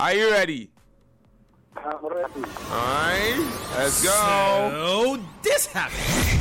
Are you ready? I'm ready. Alright, let's go. So this happened.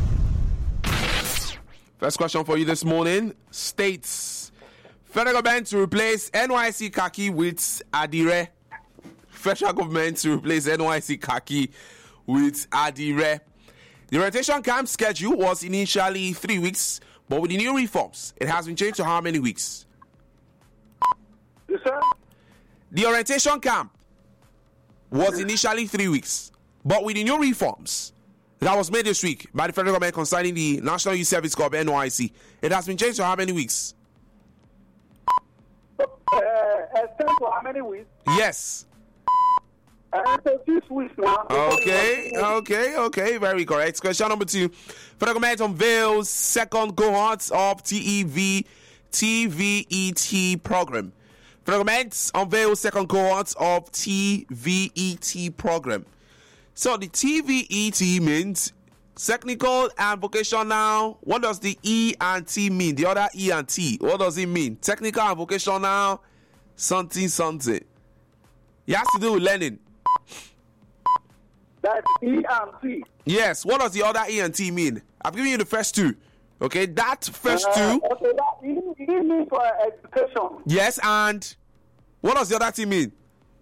First question for you this morning states federal government to replace NYC khaki with Adire. Federal government to replace NYC khaki with Adire. The orientation camp schedule was initially 3 weeks, but with the new reforms, it has been changed to how many weeks? You said? The orientation camp was initially 3 weeks, but with the new reforms that was made this week by the federal government concerning the National Youth Service Corps NYC, it has been changed to how many weeks? Extend for how many weeks? Yes. So 6 weeks now. Okay, very correct. Question number 2. Federal government unveils second cohort of TVET program. Federal government unveils second cohort of TVET program. So the TVET means technical and vocational. What does the E and T mean? The other E and T. What does it mean? Technical and vocational something. It has to do with learning. That's E and T. Yes. What does the other E and T mean? I've given you the first two. Okay, that first two. Okay, that you mean for education. Yes, and what does the other T mean?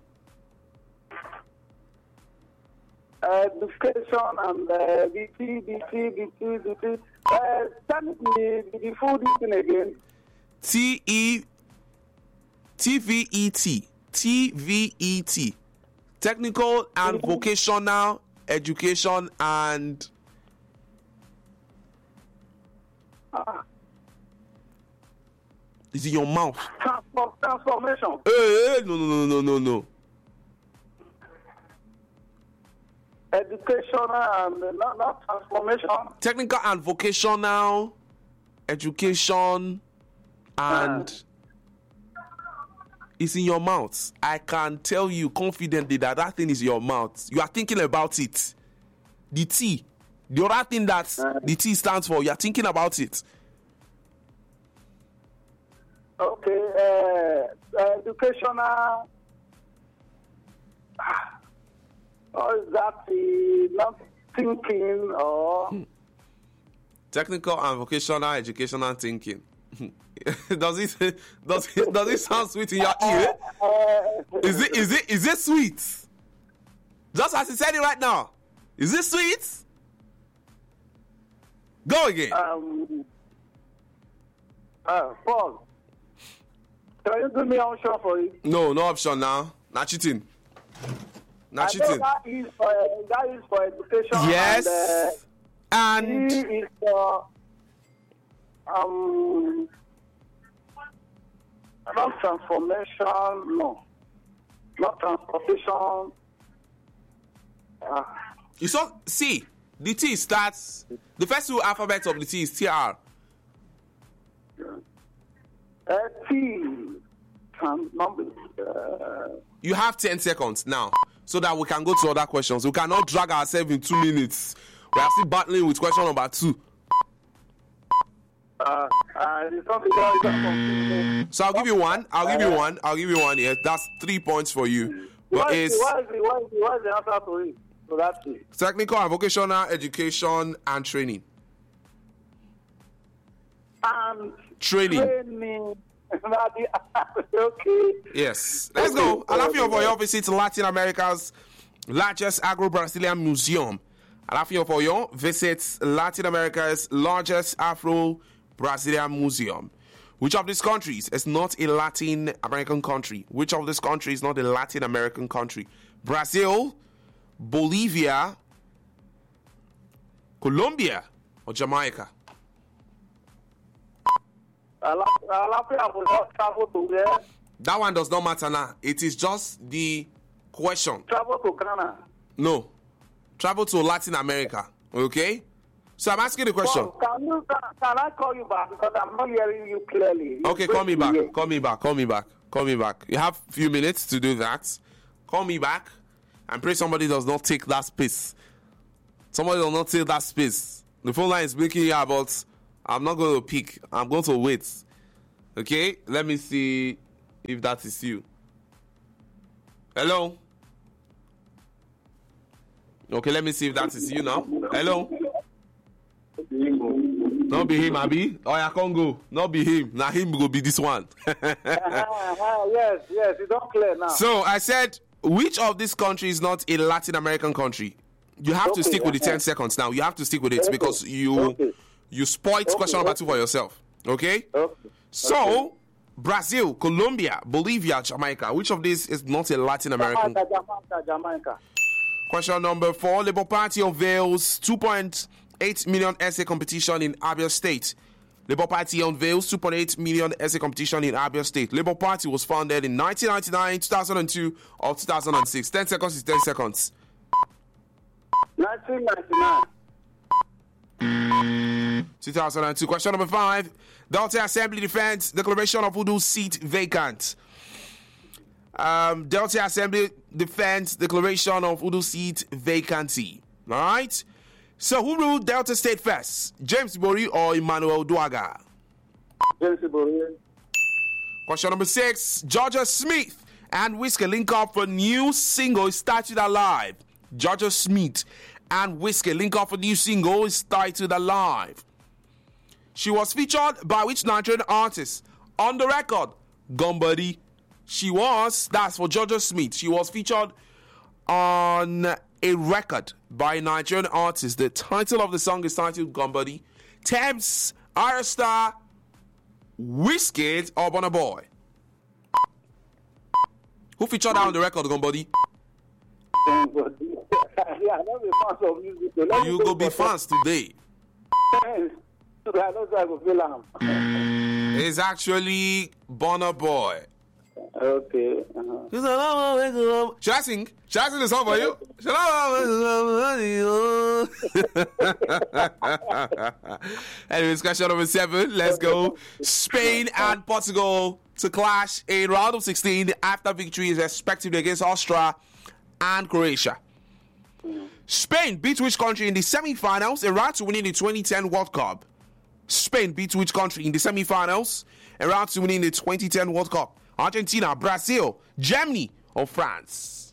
Education and BT. Tell me the full thing again. TVET. Technical and vocational education and is it your mouth? Transformation. No. Educational and not transformation. Technical and vocational education and it's in your mouth. I can tell you confidently that thing is your mouth. You are thinking about it. The T, the other thing that the T stands for, you are thinking about it. Okay, educational. Or is that not thinking or technical and vocational educational thinking? Does it sound sweet in your ear? Is it sweet? Just as he said it right now. Is it sweet? Go again. Paul, can you give me an option for it? No option now. Not cheating. Not cheating. That is for education. Yes. And E is for not transformation. No, not transportation. You saw. See, the T starts. The first two alphabets of the T is TR. T. You have 10 seconds now, so that we can go to other questions. We cannot drag ourselves in 2 minutes. We are still battling with question number 2. So I'll give you one. Yeah, that's 3 points for you. But what is the answer to it? So that's it. Technical and vocational education and training. And training. Okay. Yes. Let's go. Alafio for your visit to Latin America's largest Agro-Brazilian museum. Alafio for your visit Latin America's largest Afro-Brazilian museum. Which of these countries is not a Latin American country? Which of these countries is not a Latin American country? Brazil, Bolivia, Colombia, or Jamaica? That one does not matter now. It is just the question. Travel to Ghana. No. Travel to Latin America. Okay? So I'm asking the question. Can I call you back? Because I'm not hearing you clearly. Okay, call me back. You have a few minutes to do that. Call me back and pray somebody does not take that space. Somebody does not take that space. The phone line is blinking here, but I'm not going to pick. I'm going to wait. Okay? Let me see if that is you. Hello? Okay, let me see if that is you now. Hello? Not be him, Abi. Oh, I can't go. Not be him. Now him will be this one. Yes, it's all clear now. So I said, which of these countries is not a Latin American country? You have to stick with the 10 seconds now. You have to stick with it because you spoiled question number 2 for yourself. Okay? So, Brazil, Colombia, Bolivia, Jamaica. Which of these is not a Latin American? Jamaica. Question number 4. Labour Party unveils 2.8 million essay competition in Abia State. Labour Party unveils 2.8 million essay competition in Abia State. Labour Party was founded in 1999, 2002, or 2006. 10 seconds is 10 seconds. 1999. 2002. Question number 5. Delta Assembly defends declaration of Udu seat vacant. Delta Assembly defends declaration of Udu seat vacancy. All right? So who ruled Delta State first? James Bori or Emmanuel Duaga? James Bori. Question number 6. Georgia Smith and Whiskey link up for new single is titled Alive. Georgia Smith and Whiskey link up for new single is titled Alive. She was featured by which Nigerian artist? On the record, Gumbody. That's for Georgia Smith. She was featured on a record by a Nigerian artist. The title of the song is titled Gumbody. Thames, Aerostar, Wizkid, or Burna Boy? Who featured on the record, Gumbody? Yeah, I'm a fan of music. You go be fans today. It's actually Burna Boy. Okay. Should I sing? Should I sing the song for you? Anyways, question number 7. Let's go. Spain and Portugal to clash in round of 16 after victories respectively against Austria and Croatia. Spain beat which country in the semi-finals en route to winning the 2010 World Cup? Spain beat which country in the semi-finals en route to winning the 2010 World Cup? Argentina, Brazil, Germany, or France?